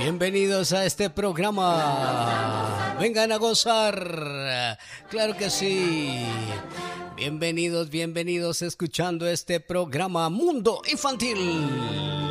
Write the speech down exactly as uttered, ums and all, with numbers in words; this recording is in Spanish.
Bienvenidos a este programa. Vengan a gozar. Claro que sí. Bienvenidos, bienvenidos escuchando este programa Mundo Infantil.